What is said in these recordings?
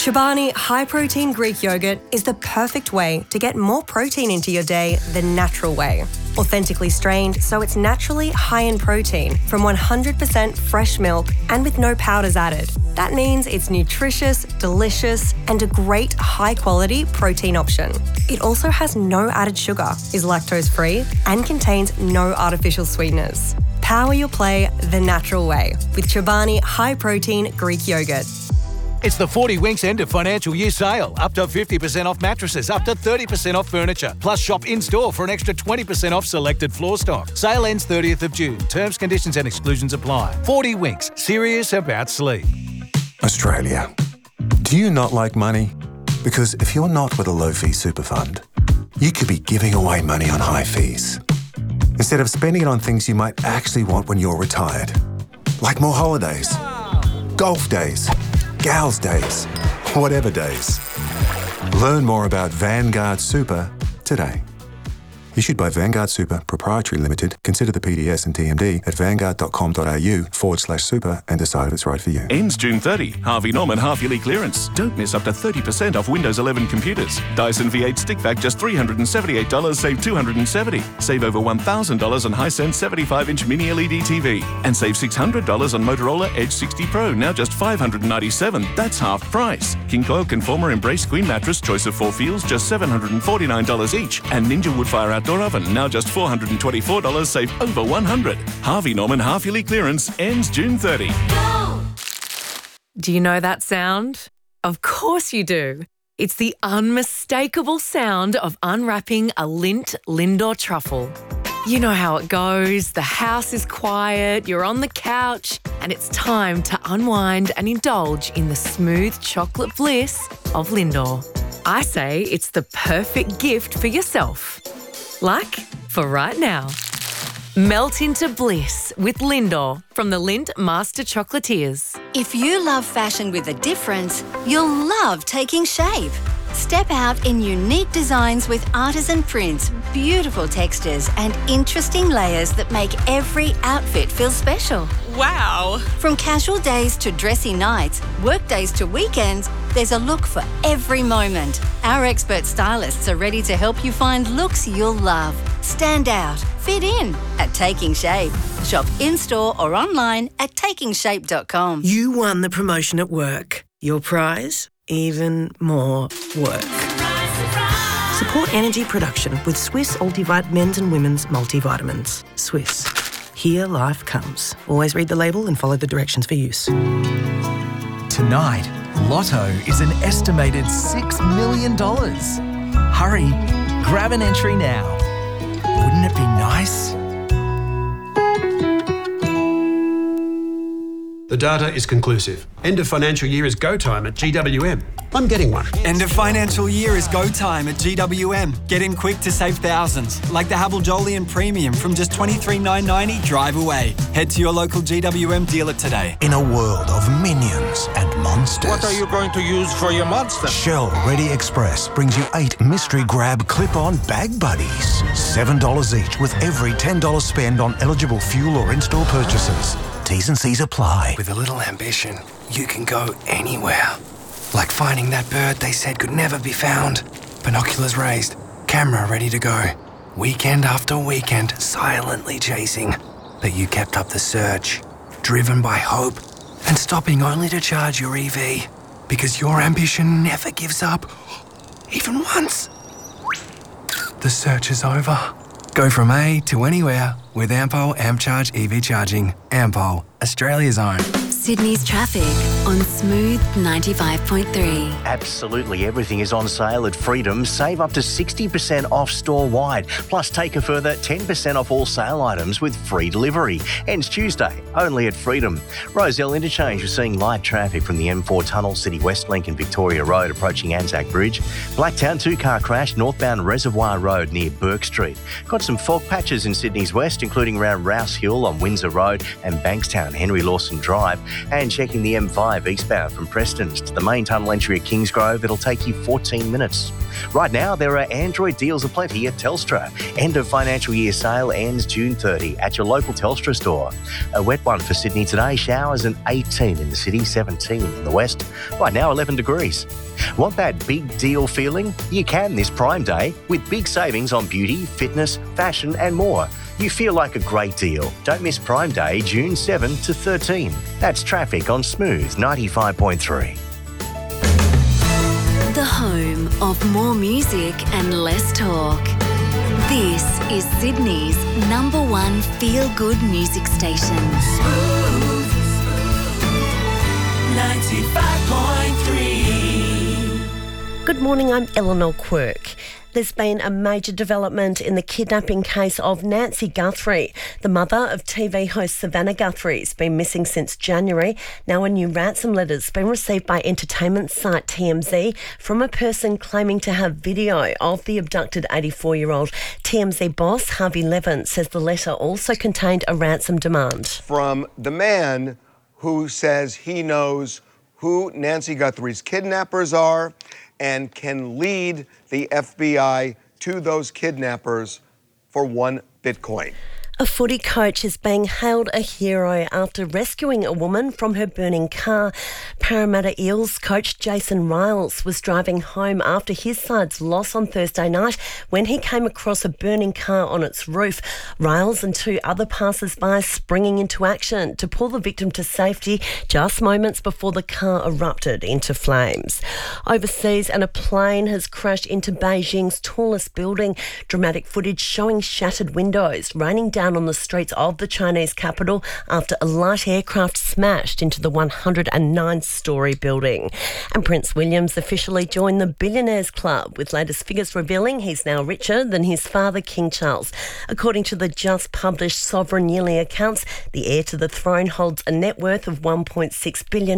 Chobani High Protein Greek Yogurt is the perfect way to get more protein into your day the natural way. Authentically strained, so it's naturally high in protein from 100% fresh milk and with no powders added. That means it's nutritious, delicious, and a great high-quality protein option. It also has no added sugar, is lactose-free, and contains no artificial sweeteners. Power your play the natural way with Chobani High Protein Greek Yogurt. It's the 40 Winks end of financial year sale. Up to 50% off mattresses, up to 30% off furniture. Plus shop in-store for an extra 20% off selected floor stock. Sale ends 30th of June. Terms, conditions and exclusions apply. 40 Winks. Serious about sleep. Australia. Do you not like money? Because if you're not with a low-fee super fund, you could be giving away money on high fees, instead of spending it on things you might actually want when you're retired. Like more holidays, golf days, gals days, whatever days. Learn more about Vanguard Super today. Issued by Vanguard Super Proprietary Limited. Consider the PDS and TMD at vanguard.com.au/super and decide if it's right for you. Ends June 30. Harvey Norman half-yearly clearance. Don't miss up to 30% off Windows 11 computers. Dyson V8 stick vac just $378, save $270. Save over $1,000 on Hisense 75-inch mini LED TV. And save $600 on Motorola Edge 60 Pro, now just $597. That's half price. King Coil Conformer Embrace Queen Mattress, choice of 4 feels, just $749 each. And Ninja Woodfire Outdoor Oven, now just $424, save over $100. Harvey Norman half-yearly clearance ends June 30. Do you know that sound? Of course you do. It's the unmistakable sound of unwrapping a Lindt Lindor truffle. You know how it goes. The house is quiet, you're on the couch, and it's time to unwind and indulge in the smooth chocolate bliss of Lindor. I say it's the perfect gift for yourself. Like for right now. Melt into bliss with Lindor from the Lindt Master Chocolatiers. If you love fashion with a difference, you'll love Taking Shape. Step out in unique designs with artisan prints, beautiful textures, and interesting layers that make every outfit feel special. Wow! From casual days to dressy nights, work days to weekends, there's a look for every moment. Our expert stylists are ready to help you find looks you'll love. Stand out, fit in at Taking Shape. Shop in-store or online at takingshape.com. You won the promotion at work. Your prize? Even more work. Support energy production with Swiss Ultivite men's and women's multivitamins. Swiss. Here life comes. Always read the label and follow the directions for use. Tonight, Lotto is an estimated $6 million. Hurry, grab an entry now. Wouldn't it be nice? The data is conclusive. End of financial year is go time at GWM. I'm getting one. End of financial year is go time at GWM. Get in quick to save thousands, like the Havel Jolyon Premium from just $23,990 drive away. Head to your local GWM dealer today. In a world of minions and monsters. What are you going to use for your monster? Shell Ready Express brings you 8 mystery grab clip-on bag buddies. $7 each with every $10 spend on eligible fuel or in-store purchases. T's and C's apply. With a little ambition, you can go anywhere. Like finding that bird they said could never be found. Binoculars raised, camera ready to go. Weekend after weekend, silently chasing. But you kept up the search, driven by hope, and stopping only to charge your EV. Because your ambition never gives up, even once. The search is over. Go from A to anywhere with Ampol AmpCharge EV charging. Ampol, Australia's own. Sydney's traffic on Smooth 95.3. Absolutely everything is on sale at Freedom. Save up to 60% off store-wide. Plus take a further 10% off all sale items with free delivery. Ends Tuesday, only at Freedom. Rozelle Interchange, we're seeing light traffic from the M4 Tunnel, City West Link and Victoria Road approaching Anzac Bridge. Blacktown 2-car crash northbound Reservoir Road near Burke Street. Got some fog patches in Sydney's west, including around Rouse Hill on Windsor Road and Bankstown, Henry Lawson Drive. And checking the M5 eastbound from Prestons to the main tunnel entry at Kingsgrove, it'll take you 14 minutes. Right now, there are Android deals aplenty at Telstra. End of financial year sale ends June 30 at your local Telstra store. A wet one for Sydney today, showers and 18 in the city, 17 in the west. Right now, 11 degrees. Want that big deal feeling? You can this Prime Day with big savings on beauty, fitness, fashion and more. You feel like a great deal. Don't miss Prime Day, June 7 to 13. That's traffic on Smooth 95.3. The home of more music and less talk. This is Sydney's #1 feel-good music station. Smooth 95.3. Good morning, I'm Eleanor Quirk. There's been a major development in the kidnapping case of Nancy Guthrie. The mother of TV host Savannah Guthrie has been missing since January. Now a new ransom letter's been received by entertainment site TMZ from a person claiming to have video of the abducted 84-year-old. TMZ boss Harvey Levin says the letter also contained a ransom demand. From the man who says he knows who Nancy Guthrie's kidnappers are and can lead the FBI to those kidnappers for 1 Bitcoin. A footy coach is being hailed a hero after rescuing a woman from her burning car. Parramatta Eels coach Jason Riles was driving home after his side's loss on Thursday night when he came across a burning car on its roof. Riles and 2 other passers-by springing into action to pull the victim to safety just moments before the car erupted into flames. Overseas, and a plane has crashed into Beijing's tallest building. Dramatic footage showing shattered windows raining down on the streets of the Chinese capital after a light aircraft smashed into the 109-storey building. And Prince William's officially joined the Billionaires Club, with latest figures revealing he's now richer than his father, King Charles. According to the just published Sovereign Yearly accounts, the heir to the throne holds a net worth of $1.6 billion.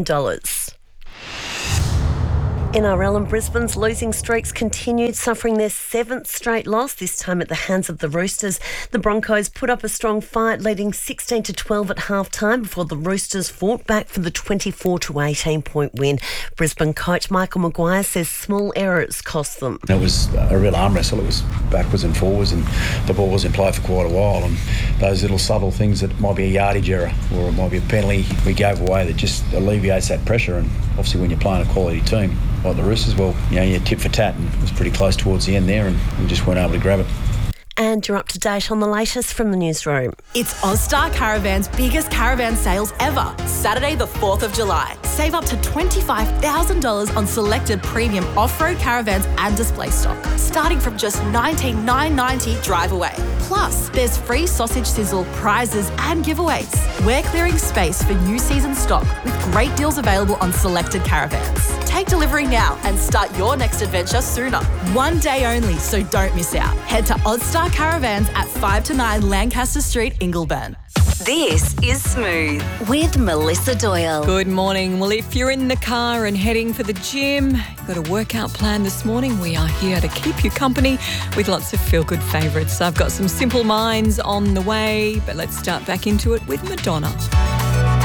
NRL and Brisbane's losing streaks continued, suffering their 7th straight loss, this time at the hands of the Roosters. The Broncos put up a strong fight, leading 16-12 at half-time before the Roosters fought back for the 24-18-point win. Brisbane coach Michael Maguire says small errors cost them. It was a real arm wrestle. It was backwards and forwards, and the ball was in play for quite a while. And those little subtle things that might be a yardage error or it might be a penalty we gave away that just alleviates that pressure. And obviously when you're playing a quality team like the Roosters, well, you're tit for tat, and it was pretty close towards the end there, and we just weren't able to grab it. And you're up to date on the latest from the newsroom. It's Ozstar Caravan's biggest caravan sales ever. Saturday the 4th of July. Save up to $25,000 on selected premium off-road caravans and display stock, starting from just $19,990 drive away. Plus, there's free sausage sizzle, prizes and giveaways. We're clearing space for new season stock with great deals available on selected caravans. Take delivery now and start your next adventure sooner. One day only, so don't miss out. Head to Ozstar Caravans at 5 to 9 Lancaster Street, Ingleburn. This is Smooth with Melissa Doyle. Good morning. Well, if you're in the car and heading for the gym, you've got a workout plan this morning, we are here to keep you company with lots of feel-good favourites. I've got some Simple Minds on the way, but let's start back into it with Madonna.